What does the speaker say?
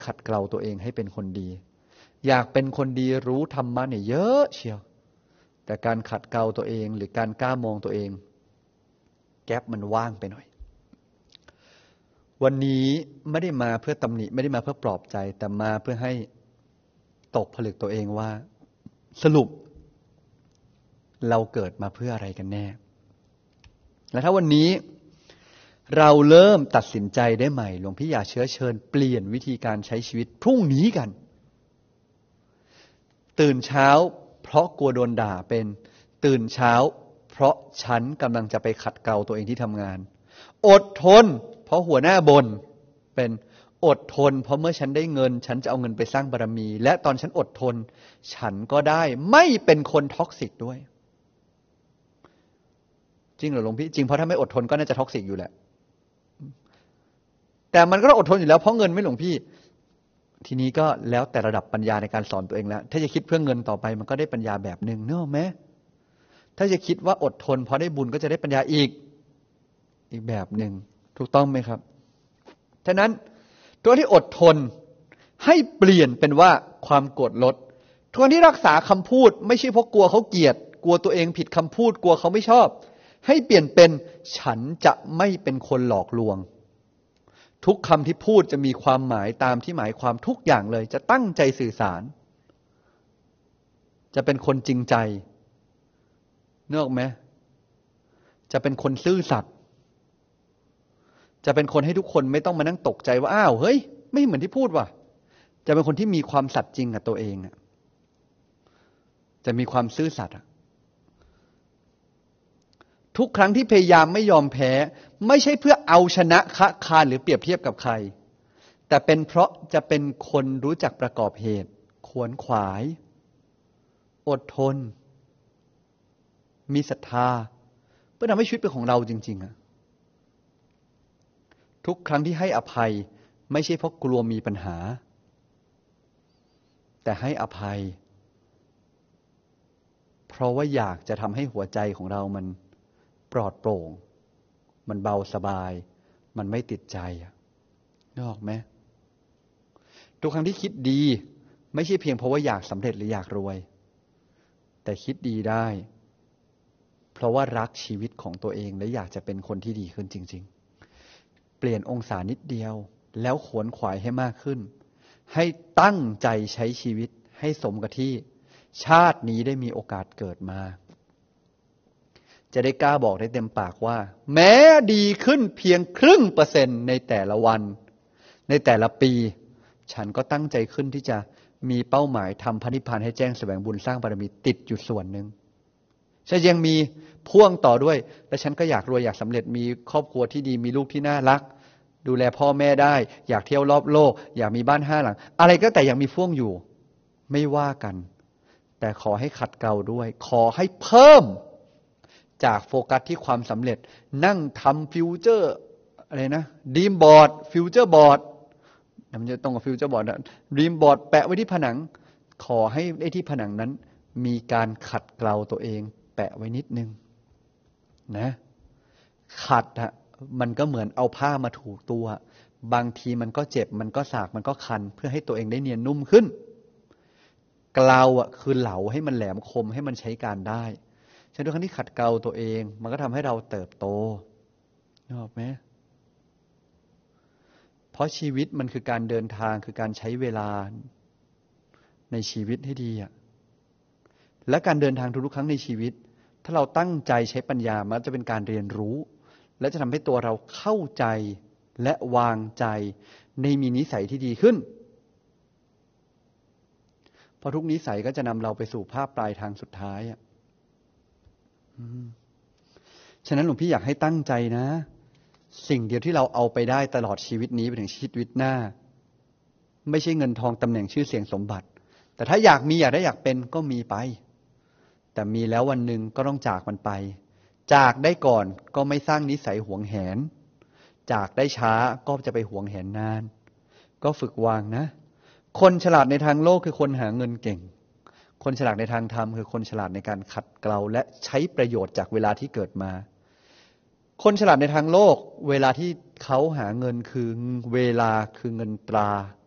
ขัดเกลาตัวเองให้เป็นคนดีอยากเป็นคนดีรู้ธรรมะเนี่ยเยอะเชียวแต่การขัดเกลาตัวเองหรือการกล้ามองตัวเองแก๊ปมันว่างไปหน่อยวันนี้ไม่ได้มาเพื่อตำหนิไม่ได้มาเพื่อปลอบใจแต่มาเพื่อให้ตกผลึกตัวเองว่าสรุปเราเกิดมาเพื่ออะไรกันแน่และถ้าวันนี้เราเริ่มตัดสินใจได้ใหม่หลวงพี่อยากเชิญเปลี่ยนวิธีการใช้ชีวิตพรุ่งนี้กันตื่นเช้าเพราะกลัวโดนด่าเป็นตื่นเช้าเพราะฉันกำลังจะไปขัดเกลาตัวเองที่ทำงานอดทนเพราะหัวหน้าบ่นเป็นอดทนเพราะเมื่อฉันได้เงินฉันจะเอาเงินไปสร้างบารมีและตอนฉันอดทนฉันก็ได้ไม่เป็นคนท็อกซิกด้วยจริงเหรอหลวงพี่จริงเพราะถ้าไม่อดทนก็น่าจะท็อกซิกอยู่แหละแต่มันก็ต้องอดทนอยู่แล้วเพราะเงินไม่หลวงพี่ทีนี้ก็แล้วแต่ระดับปัญญาในการสอนตัวเองแล้วถ้าจะคิดเพื่อเงินต่อไปมันก็ได้ปัญญาแบบนึงเนอะแม้ถ้าจะคิดว่าอดทนเพราะได้บุญก็จะได้ปัญญาอีกแบบหนึ่งถูกต้องไหมครับฉะนั้นตัวที่อดทนให้เปลี่ยนเป็นว่าความโกรธลดตัวที่รักษาคำพูดไม่ใช่เพราะกลัวเขาเกลียดกลัวตัวเองผิดคำพูดกลัวเขาไม่ชอบให้เปลี่ยนเป็นฉันจะไม่เป็นคนหลอกลวงทุกคำที่พูดจะมีความหมายตามที่หมายความทุกอย่างเลยจะตั้งใจสื่อสารจะเป็นคนจริงใจนึกออกไหมจะเป็นคนซื่อสัตย์จะเป็นคนให้ทุกคนไม่ต้องมานั่งตกใจว่าอ้าวเฮ้ยไม่เหมือนที่พูดว่ะจะเป็นคนที่มีความสัตย์จริงกับตัวเองจะมีความซื่อสัตย์ทุกครั้งที่พยายามไม่ยอมแพ้ไม่ใช่เพื่อเอาชนะคะคานหรือเปรียบเทียบกับใครแต่เป็นเพราะจะเป็นคนรู้จักประกอบเหตุขวนขวายอดทนมีศรัทธาเพื่อทำให้ชีวิตเป็นของเราจริงๆทุกครั้งที่ให้อภัยไม่ใช่เพราะกลัวมีปัญหาแต่ให้อภัยเพราะว่าอยากจะทำให้หัวใจของเรามันปลอดโปร่งมันเบาสบายมันไม่ติดใจนึกออกไหมทุกครั้งที่คิดดีไม่ใช่เพียงเพราะว่าอยากสำเร็จหรืออยากรวยแต่คิดดีได้เพราะว่ารักชีวิตของตัวเองและอยากจะเป็นคนที่ดีขึ้นจริงๆเปลี่ยนองศานิดเดียวแล้วขวนขวายให้มากขึ้นให้ตั้งใจใช้ชีวิตให้สมกับที่ชาตินี้ได้มีโอกาสเกิดมาจะได้กล้าบอกได้เต็มปากว่าแม้ดีขึ้นเพียง0.5%ในแต่ละวันในแต่ละปีฉันก็ตั้งใจขึ้นที่จะมีเป้าหมายทำพระนิพพานให้แจ้งแสวงบุญสร้างบารมีติดอยู่ส่วนหนึ่งฉันยังมีพ่วงต่อด้วยและฉันก็อยากรวยอยากสำเร็จมีครอบครัวที่ดีมีลูกที่น่ารักดูแลพ่อแม่ได้อยากเที่ยวรอบโลกอยากมีบ้าน5 หลังอะไรก็แต่ยังมีพ่วงอยู่ไม่ว่ากันแต่ขอให้ขัดเกลาด้วยขอให้เพิ่มจากโฟกัสที่ความสำเร็จนั่งทำฟิวเจอร์อะไรนะดีมบอร์ดฟิวเจอร์บอร์ดมันจะตรงกับฟิวเจอร์บอร์ดนะดีมบอร์ดแปะไว้ที่ผนังขอให้ไอ้ที่ผนังนั้นมีการขัดเกลาตัวเองแปะไว้นิดนึงนะขัดมันก็เหมือนเอาผ้ามาถูตัวบางทีมันก็เจ็บมันก็สากมันก็คันเพื่อให้ตัวเองได้เนียนนุ่มขึ้นเกลาคือเหลาให้มันแหลมคมให้มันใช้การได้ฉะนั้นทุกครั้งที่ขัดเกลาตัวเองมันก็ทำให้เราเติบโตนึกออกไหมเพราะชีวิตมันคือการเดินทางคือการใช้เวลาในชีวิตให้ดีและการเดินทางทุกครั้งในชีวิตถ้าเราตั้งใจใช้ปัญญามันจะเป็นการเรียนรู้และจะทำให้ตัวเราเข้าใจและวางใจในมีนิสัยที่ดีขึ้นเพราะทุกนิสัยก็จะนำเราไปสู่ภาพปลายทางสุดท้ายฉะนั้นหลวงพี่อยากให้ตั้งใจนะสิ่งเดียวที่เราเอาไปได้ตลอดชีวิตนี้ไปถึงชีวิตหน้าไม่ใช่เงินทองตำแหน่งชื่อเสียงสมบัติแต่ถ้าอยากมีอยากได้อยากเป็นก็มีไปแต่มีแล้ววันหนึ่งก็ต้องจากมันไปจากได้ก่อนก็ไม่สร้างนิสัยหวงแหนจากได้ช้าก็จะไปหวงแหนนานก็ฝึกวางนะคนฉลาดในทางโลกคือคนหาเงินเก่งคนฉลาดในทางธรรมคือคนฉลาดในการขัดเกลาและใช้ประโยชน์จากเวลาที่เกิดมาคนฉลาดในทางโลกเวลาที่เขาหาเงินคือเวลาคือเงินตรา